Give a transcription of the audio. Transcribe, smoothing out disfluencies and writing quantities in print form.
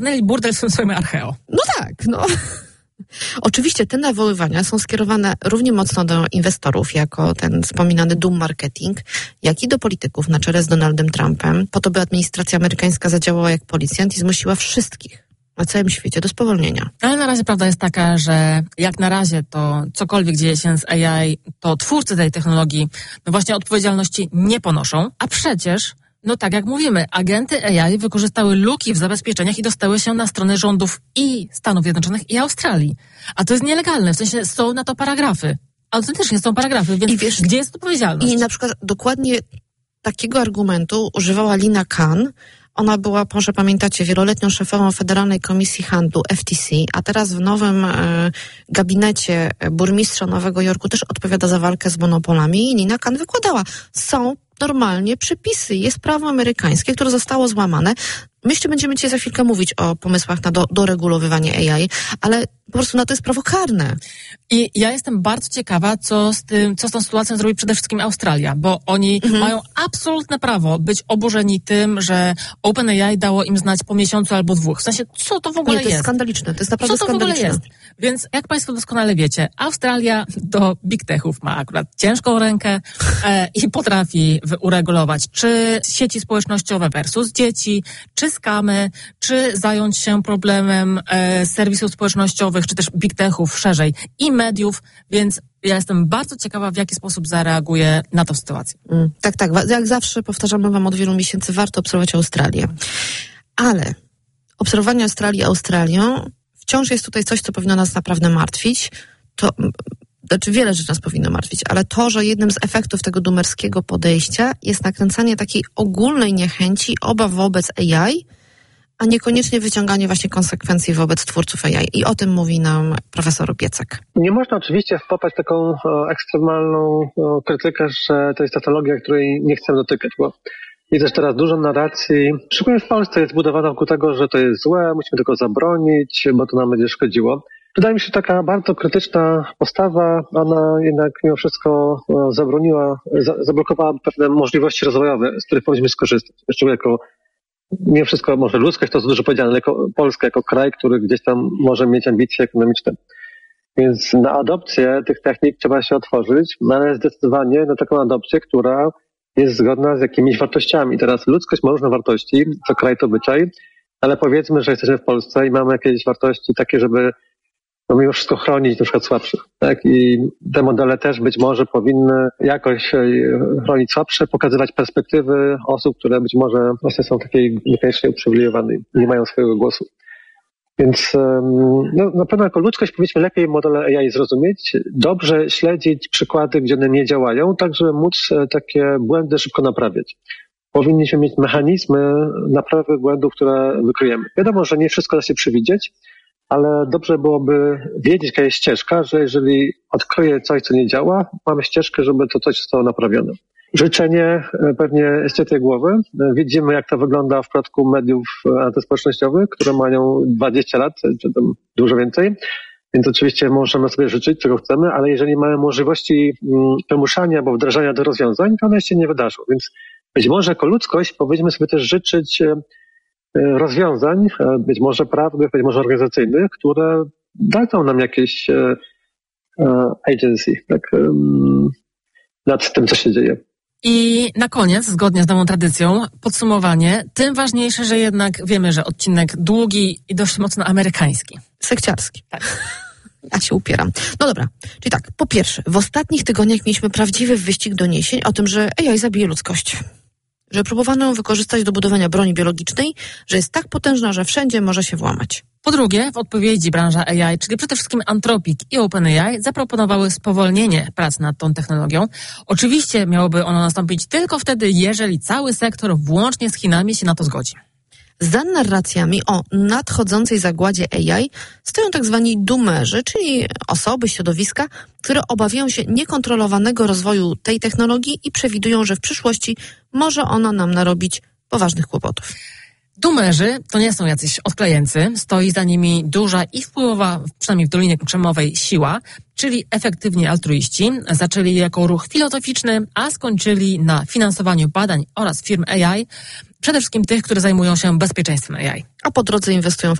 burdel w swoim archeo. No tak, no. Oczywiście te nawoływania są skierowane równie mocno do inwestorów, jako ten wspominany doom marketing, jak i do polityków na czele z Donaldem Trumpem, po to, by administracja amerykańska zadziałała jak policjant i zmusiła wszystkich na całym świecie do spowolnienia. Ale na razie prawda jest taka, że jak na razie to cokolwiek dzieje się z AI, to twórcy tej technologii no właśnie odpowiedzialności nie ponoszą, a przecież no tak jak mówimy, agenty AI wykorzystały luki w zabezpieczeniach i dostały się na stronę rządów i Stanów Zjednoczonych i Australii. A to jest nielegalne, w sensie są na to paragrafy. Autentycznie są paragrafy, więc wiesz, gdzie jest odpowiedzialność? I na przykład dokładnie takiego argumentu używała Lina Khan. Ona była, może pamiętacie, wieloletnią szefową Federalnej Komisji Handlu FTC, a teraz w nowym gabinecie burmistrza Nowego Jorku też odpowiada za walkę z monopolami. I Lina Khan wykładała, są normalnie przepisy, jest prawo amerykańskie, które zostało złamane. My jeszcze będziemy dzisiaj za chwilkę mówić o pomysłach na doregulowywanie AI, ale po prostu na to jest prawo karne. I ja jestem bardzo ciekawa, co z tą sytuacją zrobi przede wszystkim Australia, bo oni mają absolutne prawo być oburzeni tym, że OpenAI dało im znać po miesiącu albo 2. W sensie, co to w ogóle jest? To jest skandaliczne, to jest naprawdę skandaliczne. Co to w ogóle jest? Więc jak Państwo doskonale wiecie, Australia do big techów ma akurat ciężką rękę i potrafi uregulować, czy sieci społecznościowe versus dzieci, czy skamy, czy zająć się problemem serwisów społecznościowych, czy też big techów szerzej i mediów, więc ja jestem bardzo ciekawa, w jaki sposób zareaguje na tę sytuację. Tak. Jak zawsze powtarzamy wam od wielu miesięcy, warto obserwować Australię. Ale obserwowanie Australii Australią wciąż jest tutaj coś, co powinno nas naprawdę martwić. Znaczy wiele rzeczy nas powinno martwić, ale to, że jednym z efektów tego doomerskiego podejścia jest nakręcanie takiej ogólnej niechęci, obaw wobec AI, a niekoniecznie wyciąganie właśnie konsekwencji wobec twórców AI. I o tym mówi nam profesor Piecek. Nie można oczywiście wpaść taką ekstremalną krytykę, że to jest technologia, której nie chcemy dotykać, bo jest też teraz dużo narracji, szczególnie w Polsce jest budowana wokół tego, że to jest złe, musimy tego zabronić, bo to nam będzie szkodziło. Wydaje mi się, taka bardzo krytyczna postawa, ona jednak mimo wszystko zablokowała pewne możliwości rozwojowe, z których powinniśmy skorzystać. Szczególnie jako, mimo wszystko może ludzkość to jest dużo powiedziane, ale jako Polska, jako kraj, który gdzieś tam może mieć ambicje ekonomiczne. Więc na adopcję tych technik trzeba się otworzyć, ale zdecydowanie na taką adopcję, która jest zgodna z jakimiś wartościami. Teraz ludzkość ma różne wartości, co kraj to obyczaj, ale powiedzmy, że jesteśmy w Polsce i mamy jakieś wartości takie, żeby mimo wszystko chronić na przykład słabszych. Tak? I te modele też być może powinny jakoś chronić słabsze, pokazywać perspektywy osób, które być może właśnie są takiej niekoniecznie uprzywilejowane, nie mają swojego głosu. Więc na pewno jako ludzkość powinniśmy lepiej modele AI zrozumieć, dobrze śledzić przykłady, gdzie one nie działają, tak żeby móc takie błędy szybko naprawiać. Powinniśmy mieć mechanizmy naprawy błędów, które wykryjemy. Wiadomo, że nie wszystko da się przewidzieć, ale dobrze byłoby wiedzieć, jaka jest ścieżka, że jeżeli odkryję coś, co nie działa, mamy ścieżkę, żeby to coś zostało naprawione. Życzenie pewnie ściętej głowy. Widzimy, jak to wygląda w przypadku mediów antyspołecznościowych, które mają 20 lat, czy tam dużo więcej. Więc oczywiście możemy sobie życzyć, czego chcemy, ale jeżeli mamy możliwości wymuszania albo wdrażania do rozwiązań, to one się nie wydarzą. Więc być może jako ludzkość powinniśmy sobie też życzyć rozwiązań, być może prawnych, być może organizacyjnych, które dadzą nam jakieś agency, tak, nad tym, co się dzieje. I na koniec, zgodnie z nową tradycją, podsumowanie, tym ważniejsze, że jednak wiemy, że odcinek długi i dość mocno amerykański. Sekciarski. Tak. Ja się upieram. No dobra, czyli tak, po pierwsze, w ostatnich tygodniach mieliśmy prawdziwy wyścig doniesień o tym, że AI zabije ludzkość. Że próbowano ją wykorzystać do budowania broni biologicznej, że jest tak potężna, że wszędzie może się włamać. Po drugie, w odpowiedzi branża AI, czyli przede wszystkim Anthropic i OpenAI, zaproponowały spowolnienie prac nad tą technologią. Oczywiście miałoby ono nastąpić tylko wtedy, jeżeli cały sektor, włącznie z Chinami, się na to zgodzi. Za narracjami o nadchodzącej zagładzie AI stoją tak zwani doomerzy, czyli osoby, środowiska, które obawiają się niekontrolowanego rozwoju tej technologii i przewidują, że w przyszłości może ona nam narobić poważnych kłopotów. Doomerzy to nie są jacyś odklejęcy, stoi za nimi duża i wpływowa, przynajmniej w Dolinie Krzemowej, siła, czyli efektywni altruiści. Zaczęli jako ruch filozoficzny, a skończyli na finansowaniu badań oraz firm AI. przede wszystkim tych, które zajmują się bezpieczeństwem AI. A po drodze inwestują w